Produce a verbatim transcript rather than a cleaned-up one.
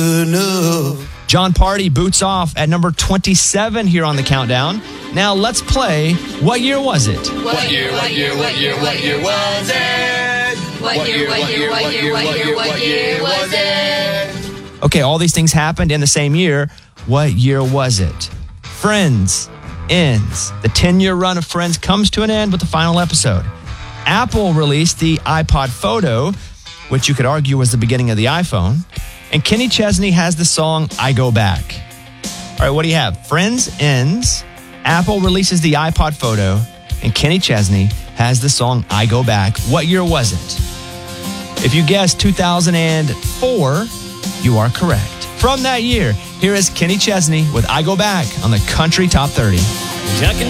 John Party boots off at number twenty-seven here on the countdown. Now let's play What Year Was It? What year, what year, what year, what year was it? What year, what year, what year, what year, what year was it? Okay, all these things happened in the same year. What year was it? Friends ends. The ten-year run of Friends comes to an end with the final episode. Apple released the iPod Photo, which you could argue was the beginning of the iPhone. And Kenny Chesney has the song I Go Back. All right, what do you have? Friends ends. Apple releases the iPod Photo. And Kenny Chesney has the song I Go Back. What year was it? If you guessed two thousand four, you are correct. From that year, here is Kenny Chesney with I Go Back on the Country Top thirty. I can